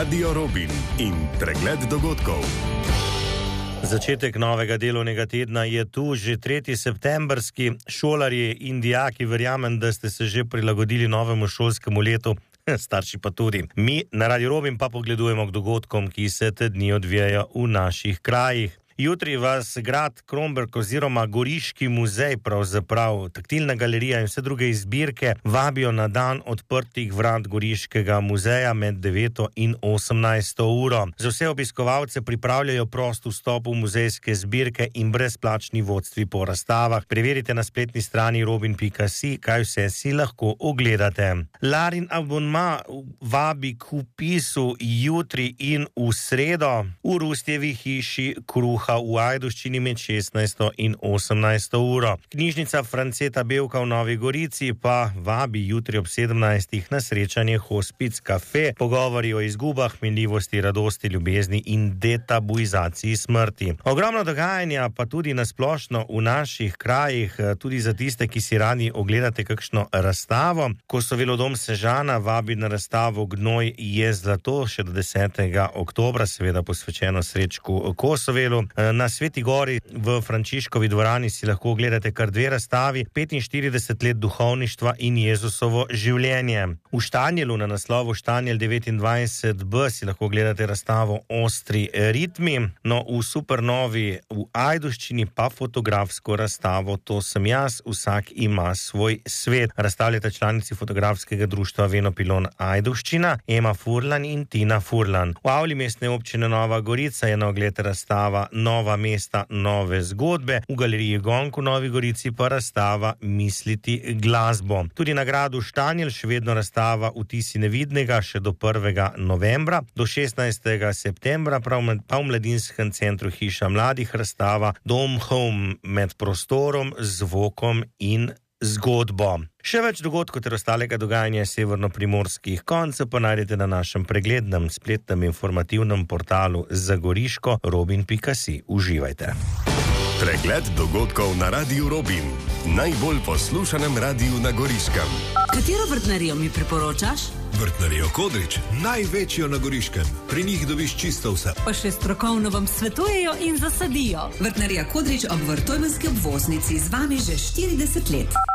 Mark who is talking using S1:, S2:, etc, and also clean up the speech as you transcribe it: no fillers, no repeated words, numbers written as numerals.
S1: Radio Robin in pregled dogodkov.
S2: Začetek novega delovnega tedna je tu, že 3. septembrski. Šolarji in dijaki, verjamem, da ste se že prilagodili novemu šolskemu letu, starši pa tudi. Mi na Radio Robin pa pogledujemo k dogodkom, ki se te dni odvijajo v naših krajih. Jutri vas grad Kromberk oziroma Goriški muzej, pravzaprav taktilna galerija in vse druge zbirke vabijo na dan odprtih vrat Goriškega muzeja med 9. in 18. uro. Za vse obiskovalce pripravljajo prost vstop v muzejske zbirke in brezplačni vodstvi po razstavah. Preverite na spletni strani robin.si, kaj vse si lahko ogledate. Larin abonma vabi k vpisu jutri in v sredo v Rustjevi hiši Kruha v Ajdovščini med 16. in 18. uro. Knjižnica Franceta Bevka v Novi Gorici pa vabi jutri ob 17. na srečanje Hospic Cafe, pogovori o izgubah, minljivosti, radosti, ljubezni in detabuizaciji smrti. Ogromno dogajanja pa tudi nasplošno v naših krajih, tudi za tiste, ki si radi ogledate kakšno razstavo. Kosovelo dom Sežana vabi na razstavo Gnoj je zlato še do 10. oktobra, seveda posvečeno Srečku Kosovelu. Na Sveti Gori v Frančiškovi dvorani si lahko ogledate kar dve razstavi, 45 let duhovništva in Jezusovo življenje. V Štanjelu na naslovu Štanjel 29b si lahko ogledate razstavo Ostri ritmi, no v Supernovi v Ajdovščini pa fotografsko razstavo To sem jaz, vsak ima svoj svet. Razstavljata članici fotografskega društva Venopilon Ajdovščina, Ema Furlan in Tina Furlan. V avli mestne občine Nova Gorica je na ogled razstava Nova mesta, nove zgodbe, v galeriji Gonk v Novi Gorici pa razstava Misliti glasbo. Tudi na gradu Štanjel še vedno razstava Vtisi nevidnega še do 1. novembra, do 16. septembra pa v Mladinskem centru Hiša mladih razstava Dom Home med prostorom, zvokom in zgodbo. Še več dogodkov ter ostalega dogajanja severnoprimorskih koncev pa najdete na našem preglednem spletnem informativnem portalu za Goriško robin.si. Uživajte.
S1: Pregled dogodkov na Radiu Robin, najbolj poslušanem radiju na Goriškem.
S3: Katero vrtnarijo mi priporočaš?
S4: Vrtnarijo Kodrič, največjo na Goriškem. Pri njih dobiš čisto vse.
S3: Pa še strokovno vam svetujejo in zasadijo. Vrtnarija Kodrič ob Vrtojmenski obvoznici z vami že 40 let.